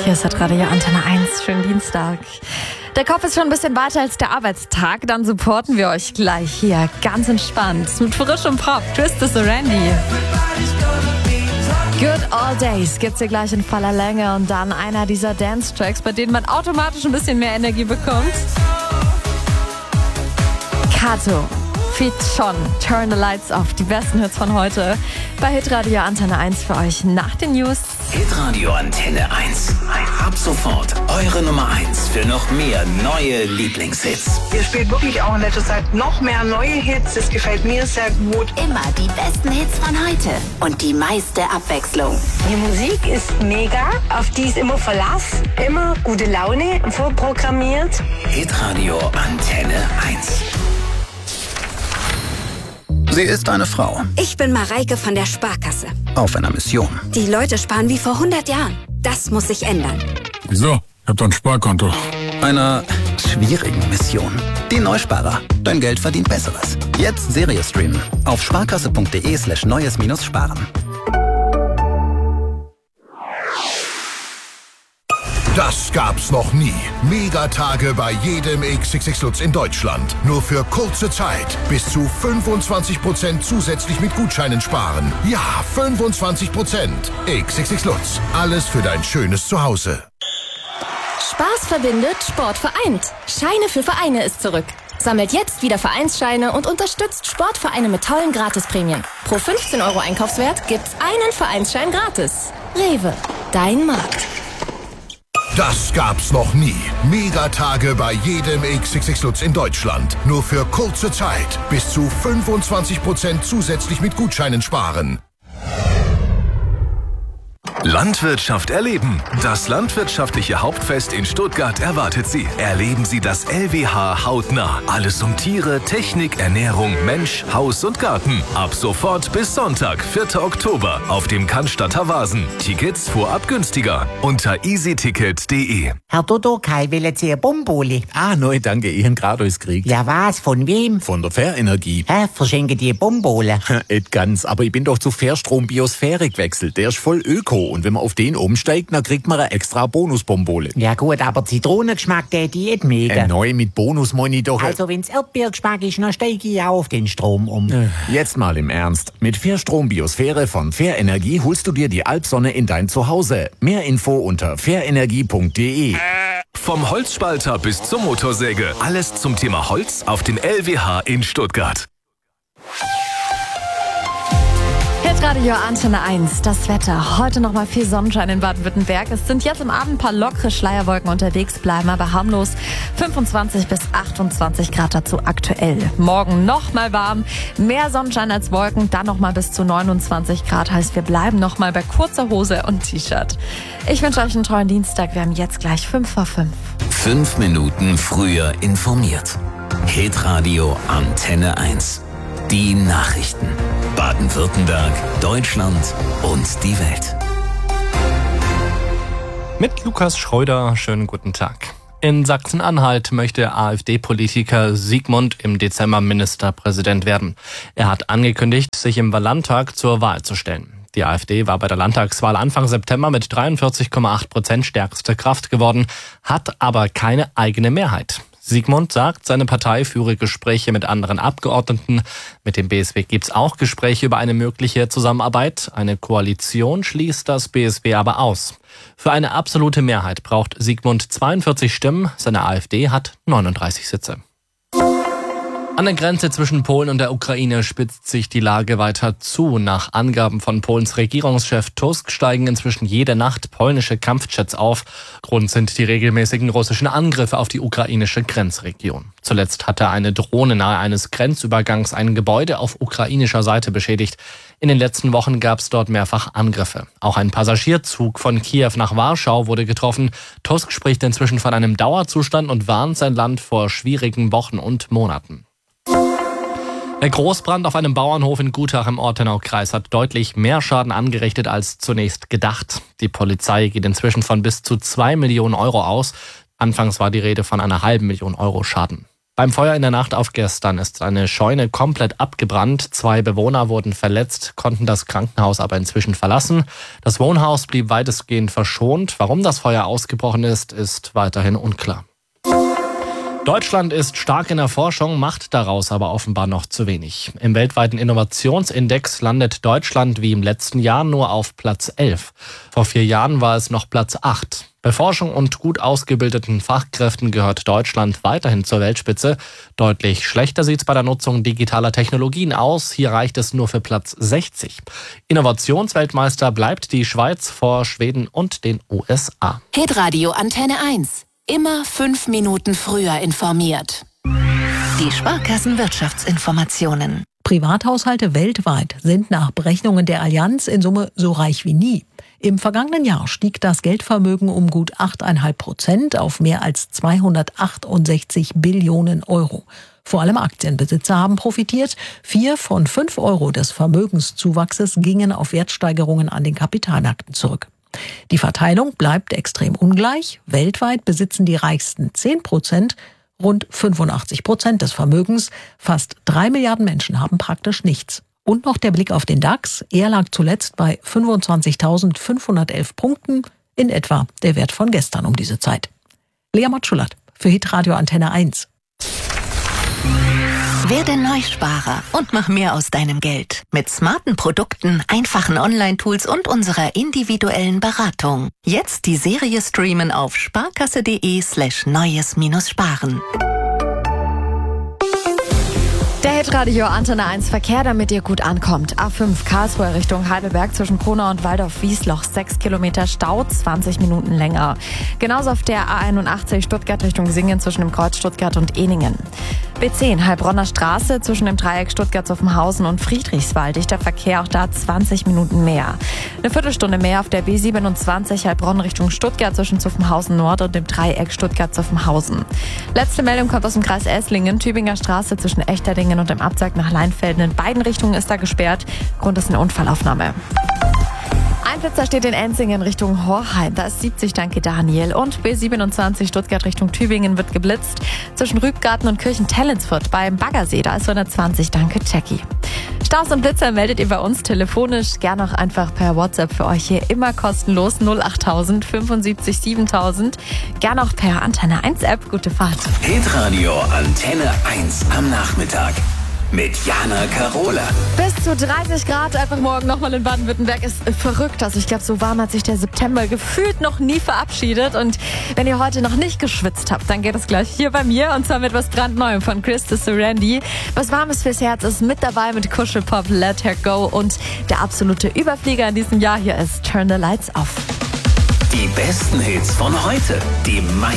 Hier ist Radio Antenne 1. Schönen Dienstag. Der Kopf ist schon ein bisschen weiter als der Arbeitstag. Dann supporten wir euch gleich hier ganz entspannt mit frischem Pop. Twisted the Randy. Good All Days gibt's hier gleich in voller Länge und dann einer dieser Dance-Tracks, bei denen man automatisch ein bisschen mehr Energie bekommt. Kato, Feat. Schon, Turn the Lights Off, die besten Hits von heute bei Hitradio Antenne 1 für euch nach den News. Hitradio Antenne 1. Ab sofort eure Nummer 1 für noch mehr neue Lieblingshits. Ihr spielt wirklich auch in letzter Zeit noch mehr neue Hits. Das gefällt mir sehr gut. Immer die besten Hits von heute und die meiste Abwechslung. Die Musik ist mega, auf die ist immer Verlass, immer gute Laune, vorprogrammiert. Hitradio Antenne 1. Sie ist eine Frau. Ich bin Mareike von der Sparkasse. Auf einer Mission. Die Leute sparen wie vor 100 Jahren. Das muss sich ändern. Wieso? Ich hab doch ein Sparkonto. Einer schwierigen Mission. Die Neusparer. Dein Geld verdient Besseres. Jetzt Serie streamen. Auf sparkasse.de/neues-sparen. Das gab's noch nie. Megatage bei jedem XXX Lutz in Deutschland. Nur für kurze Zeit. Bis zu 25% zusätzlich mit Gutscheinen sparen. Ja, 25%. XXX Lutz. Alles für dein schönes Zuhause. Spaß verbindet, Sport vereint. Scheine für Vereine ist zurück. Sammelt jetzt wieder Vereinsscheine und unterstützt Sportvereine mit tollen Gratisprämien. Pro 15 € Einkaufswert gibt's einen Vereinsschein gratis. Rewe, dein Markt. Das gab's noch nie. Megatage bei jedem XXX Lutz in Deutschland. Nur für kurze Zeit. Bis zu 25% zusätzlich mit Gutscheinen sparen. Landwirtschaft erleben. Das landwirtschaftliche Hauptfest in Stuttgart erwartet Sie. Erleben Sie das LWH hautnah. Alles um Tiere, Technik, Ernährung, Mensch, Haus und Garten. Ab sofort bis Sonntag, 4. Oktober auf dem Cannstatter Wasen. Tickets vorab günstiger unter easyticket.de. Herr Dodo, Kai will jetzt hier Bombole. Nein, danke, ich hab grad alles gekriegt. Ja was, von wem? Von der Fährenergie. Verschenke dir Bombole. Nicht ganz, aber ich bin doch zu Fairstrom Biosphäre gewechselt. Der ist voll öko und wenn man auf den umsteigt, dann kriegt man eine extra Bonusbombole. Ja gut, aber Zitronengeschmack, der Diät mega. Neu mit Bonus meine ich doch. Also wenn's Erdbeergeschmack ist, dann steige ich auch auf den Strom um. Jetzt mal im Ernst. Mit Fairstrom Biosphäre von Fairenergie holst du dir die Alpsonne in dein Zuhause. Mehr Info unter fairenergie.de. Vom Holzspalter bis zur Motorsäge. Alles zum Thema Holz auf den LWH in Stuttgart. Radio Antenne 1, das Wetter. Heute nochmal viel Sonnenschein in Baden-Württemberg. Es sind jetzt im Abend ein paar lockere Schleierwolken unterwegs, bleiben aber harmlos. 25 bis 28 Grad dazu aktuell. Morgen nochmal warm, mehr Sonnenschein als Wolken, dann nochmal bis zu 29 Grad. Heißt, wir bleiben nochmal bei kurzer Hose und T-Shirt. Ich wünsche euch einen tollen Dienstag. Wir haben jetzt gleich 5:05. 5 Minuten früher informiert. Hitradio Antenne 1. Die Nachrichten. Baden-Württemberg, Deutschland und die Welt. Mit Lukas Schröder, schönen guten Tag. In Sachsen-Anhalt möchte AfD-Politiker Sigmund im Dezember Ministerpräsident werden. Er hat angekündigt, sich im Landtag zur Wahl zu stellen. Die AfD war bei der Landtagswahl Anfang September mit 43,8% stärkste Kraft geworden, hat aber keine eigene Mehrheit. Sigmund sagt, seine Partei führe Gespräche mit anderen Abgeordneten. Mit dem BSW gibt's auch Gespräche über eine mögliche Zusammenarbeit. Eine Koalition schließt das BSW aber aus. Für eine absolute Mehrheit braucht Sigmund 42 Stimmen. Seine AfD hat 39 Sitze. An der Grenze zwischen Polen und der Ukraine spitzt sich die Lage weiter zu. Nach Angaben von Polens Regierungschef Tusk steigen inzwischen jede Nacht polnische Kampfjets auf. Grund sind die regelmäßigen russischen Angriffe auf die ukrainische Grenzregion. Zuletzt hatte eine Drohne nahe eines Grenzübergangs ein Gebäude auf ukrainischer Seite beschädigt. In den letzten Wochen gab es dort mehrfach Angriffe. Auch ein Passagierzug von Kiew nach Warschau wurde getroffen. Tusk spricht inzwischen von einem Dauerzustand und warnt sein Land vor schwierigen Wochen und Monaten. Der Großbrand auf einem Bauernhof in Gutach im Ortenaukreis hat deutlich mehr Schaden angerichtet als zunächst gedacht. Die Polizei geht inzwischen von bis zu 2 Millionen € aus. Anfangs war die Rede von einer halben Million € Schaden. Beim Feuer in der Nacht auf gestern ist eine Scheune komplett abgebrannt. 2 Bewohner wurden verletzt, konnten das Krankenhaus aber inzwischen verlassen. Das Wohnhaus blieb weitestgehend verschont. Warum das Feuer ausgebrochen ist, ist weiterhin unklar. Deutschland ist stark in der Forschung, macht daraus aber offenbar noch zu wenig. Im weltweiten Innovationsindex landet Deutschland wie im letzten Jahr nur auf Platz 11. Vor 4 Jahren war es noch Platz 8. Bei Forschung und gut ausgebildeten Fachkräften gehört Deutschland weiterhin zur Weltspitze. Deutlich schlechter sieht es bei der Nutzung digitaler Technologien aus. Hier reicht es nur für Platz 60. Innovationsweltmeister bleibt die Schweiz vor Schweden und den USA. Hitradio Antenne 1. Immer 5 Minuten früher informiert. Die Sparkassenwirtschaftsinformationen. Privathaushalte weltweit sind nach Berechnungen der Allianz in Summe so reich wie nie. Im vergangenen Jahr stieg das Geldvermögen um gut 8,5% auf mehr als 268 Billionen Euro. Vor allem Aktienbesitzer haben profitiert. 4 von 5 Euro des Vermögenszuwachses gingen auf Wertsteigerungen an den Kapitalmärkten zurück. Die Verteilung bleibt extrem ungleich. Weltweit besitzen die reichsten 10% rund 85% des Vermögens. Fast 3 Milliarden Menschen haben praktisch nichts. Und noch der Blick auf den DAX. Er lag zuletzt bei 25.511 Punkten, in etwa der Wert von gestern um diese Zeit. Lea Matschulat für Hitradio Antenne 1. Werde Neusparer und mach mehr aus deinem Geld. Mit smarten Produkten, einfachen Online-Tools und unserer individuellen Beratung. Jetzt die Serie streamen auf sparkasse.de/neues-sparen. Der Hitradio Antenne 1 Verkehr, damit ihr gut ankommt. A5 Karlsruhe Richtung Heidelberg zwischen Kronau und Waldorf-Wiesloch. 6 Kilometer Stau, 20 Minuten länger. Genauso auf der A81 Stuttgart Richtung Singen zwischen dem Kreuz Stuttgart und Ehningen. B10 Heilbronner Straße zwischen dem Dreieck Stuttgart-Zuffenhausen und Friedrichswald. Dichter Verkehr, auch da 20 Minuten mehr. Eine Viertelstunde mehr auf der B27 Heilbronn Richtung Stuttgart zwischen Zuffenhausen Nord und dem Dreieck Stuttgart-Zuffenhausen. Letzte Meldung kommt aus dem Kreis Esslingen. Tübinger Straße zwischen Echterdingen und dem Abzweig nach Leinfelden. In beiden Richtungen ist da gesperrt. Grund ist eine Unfallaufnahme. Ein Blitzer steht in Enzingen Richtung Horheim. Da ist 70, danke Daniel. Und B27 Stuttgart Richtung Tübingen wird geblitzt. Zwischen Rübgarten und Kirchen-Tellinsfurt beim Baggersee. Da ist 120, danke Jackie. Staus und Blitzer meldet ihr bei uns telefonisch. Gern auch einfach per WhatsApp für euch hier immer kostenlos. 08000 75 7000. Gern auch per Antenne 1 App. Gute Fahrt. Hitradio Antenne 1 am Nachmittag. Mit Jana Karola. Bis zu 30 Grad einfach morgen nochmal in Baden-Württemberg ist verrückt. Also ich glaube, so warm hat sich der September gefühlt noch nie verabschiedet. Und wenn ihr heute noch nicht geschwitzt habt, dann geht es gleich hier bei mir. Und zwar mit was brandneuem von Christus Randy. Was Warmes fürs Herz ist mit dabei mit Kuschelpop Let Her Go. Und der absolute Überflieger in diesem Jahr hier ist Turn the Lights Off. Die besten Hits von heute. Die meisten